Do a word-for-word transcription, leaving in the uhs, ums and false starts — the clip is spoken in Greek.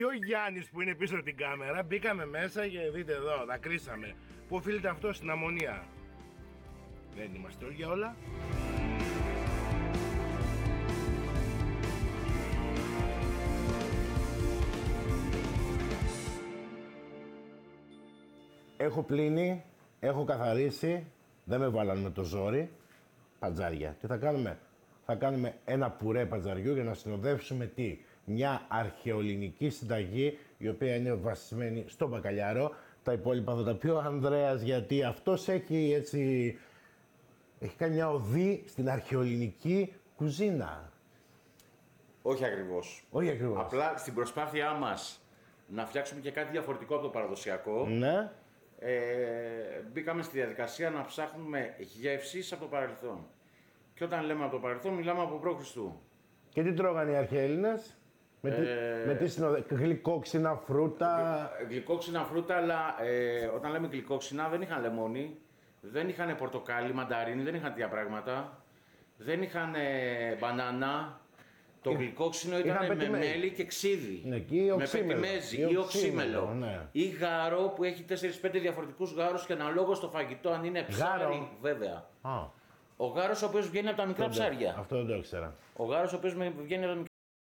Και ο Γιάννης που είναι πίσω από την κάμερα, μπήκαμε μέσα και δείτε εδώ, δακρύσαμε. Πού οφείλεται αυτό? Στην αμμονία. Δεν είμαστε όλοι για όλα. Έχω πλύνει, έχω καθαρίσει, δεν με βάλανε με το ζόρι. Πατζάρια. Τι θα κάνουμε? Θα κάνουμε ένα πουρέ πατζαριού για να συνοδεύσουμε τι? Μια αρχαιοελληνική συνταγή, η οποία είναι βασισμένη στο μπακαλιάρο. Τα υπόλοιπα θα τα πει ο Ανδρέας, γιατί αυτός έχει έτσι... έχει κάνει μια οδή στην αρχαιοελληνική κουζίνα. Όχι ακριβώς. Όχι ακριβώς. Απλά στην προσπάθειά μας να φτιάξουμε και κάτι διαφορετικό από το παραδοσιακό, Ναι. ε, μπήκαμε στη διαδικασία να ψάχνουμε γεύσεις από το παρελθόν. Και όταν λέμε από το παρελθόν, μιλάμε από π.Χ. Και τι τρώγανε οι αρχαίοι με, τι, Ε, με τι συνοδε... γλυκόξινα φρούτα. Γλυκόξινα φρούτα, αλλά ε, όταν λέμε γλυκόξινα δεν είχαν λεμόνι, δεν είχαν πορτοκάλι, μανταρίνι, δεν είχαν τέτοια πράγματα. Δεν είχαν ε, μπανάνα. Το γλυκόξινο ήταν με πετιμέ... μέλι και ξύδι. Ναι, και με πετιμέζι ή οξύμελο. Ναι. Ή γάρο που έχει τέσσερις πέντε διαφορετικούς γάρους και αναλόγως στο φαγητό, αν είναι ψάρι, Γάρο. βέβαια. Α, Ο γάρος ο οποίος βγαίνει από τα μικρά δεν... ψάρια. Αυτό δεν το ήξερα. Ο γάρος ο οποίος βγαίνει από τα μικρά